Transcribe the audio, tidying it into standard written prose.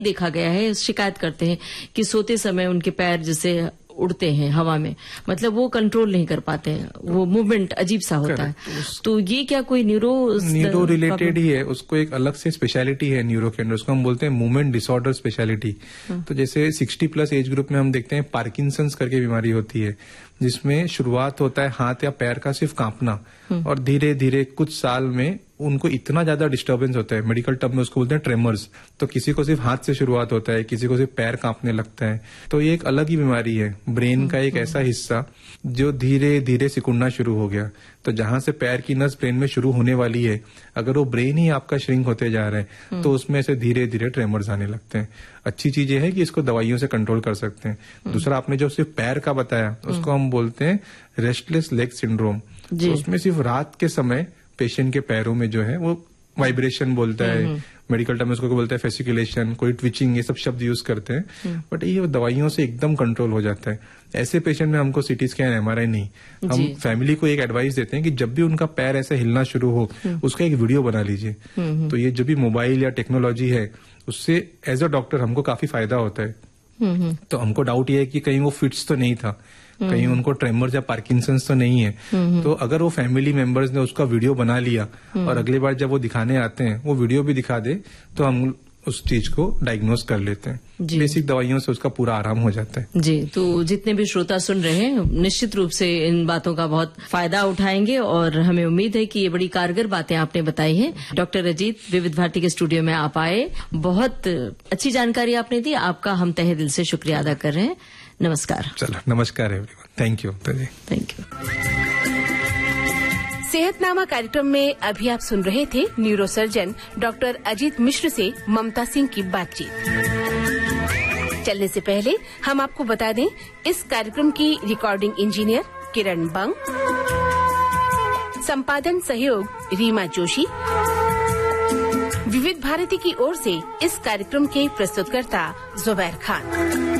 देखा गया है, शिकायत करते हैं कि सोते समय उनके पैर जैसे उड़ते हैं हवा में, मतलब वो कंट्रोल नहीं कर पाते हैं, वो मूवमेंट अजीब सा होता है। तो ये क्या कोई न्यूरो रिलेटेड ही है, उसको एक अलग से स्पेशलिटी है न्यूरो के अंदर, उसको हम बोलते हैं मूवमेंट डिसऑर्डर स्पेशलिटी। तो जैसे 60+ एज ग्रुप में हम देखते हैं पार्किंसंस करके बीमारी होती है, जिसमें शुरुआत होता है हाथ या पैर का सिर्फ कांपना, और धीरे धीरे कुछ साल में उनको इतना ज्यादा डिस्टर्बेंस होता है, मेडिकल टर्म में उसको बोलते हैं ट्रेमर्स। तो किसी को सिर्फ हाथ से शुरुआत होता है, किसी को सिर्फ पैर कांपने लगता है। तो ये एक अलग ही बीमारी है, ब्रेन का एक ऐसा हिस्सा जो धीरे धीरे सिकुड़ना शुरू हो गया। तो जहां से पैर की नस ब्रेन में शुरू होने वाली है, अगर वो ब्रेन ही आपका श्रिंक होते जा रहा है तो उसमें से धीरे धीरे ट्रेमर्स आने लगते हैं। अच्छी चीज ये है कि इसको दवाइयों से कंट्रोल कर सकते हैं। दूसरा, आपने जो सिर्फ पैर का बताया, उसको हम बोलते हैं रेस्टलेस लेग सिंड्रोम। तो उसमें सिर्फ रात के समय पेशेंट के पैरों में जो है वो वाइब्रेशन बोलता है, मेडिकल टर्म में उसको बोलता है फेसिकुलेशन, कोई ट्विचिंग, ये सब शब्द यूज करते हैं, बट ये दवाइयों से एकदम कंट्रोल हो जाता है। ऐसे पेशेंट में हमको सीटी स्कैन, एमआरआई नहीं, हम फैमिली को एक एडवाइस देते हैं कि जब भी उनका पैर ऐसे हिलना शुरू हो उसका एक वीडियो बना लीजिए। तो ये जो भी मोबाइल या टेक्नोलॉजी है उससे एज अ डॉक्टर हमको काफी फायदा होता है। तो हमको डाउट ये है कि कहीं वो फिट्स तो नहीं था, कहीं उनको ट्रेमर्स या पार्किंसंस तो नहीं है। तो अगर वो फैमिली मेंबर्स ने उसका वीडियो बना लिया और अगली बार जब वो दिखाने आते हैं वो वीडियो भी दिखा दे, तो हम उस चीज को डायग्नोज कर लेते हैं। बेसिक दवाइयों से उसका पूरा आराम हो जाता है। जी, तो जितने भी श्रोता सुन रहे हैं निश्चित रूप से इन बातों का बहुत फायदा उठाएंगे, और हमें उम्मीद है कि ये बड़ी कारगर बातें आपने बताई हैं। डॉक्टर अजीत, विविध भारती के स्टूडियो में आप आए, बहुत अच्छी जानकारी आपने दी, आपका हम तहे दिल से शुक्रिया अदा कर रहे हैं। नमस्कार। चलो, नमस्कार everyone, thank you. Thank you. सेहतनामा कार्यक्रम में अभी आप सुन रहे थे न्यूरोसर्जन डॉक्टर अजीत मिश्र से ममता सिंह की बातचीत। चलने से पहले हम आपको बता दें, इस कार्यक्रम की रिकॉर्डिंग इंजीनियर किरण बंग, संपादन सहयोग रीमा जोशी, विविध भारती की ओर से इस कार्यक्रम के प्रस्तुतकर्ता जुबैर खान।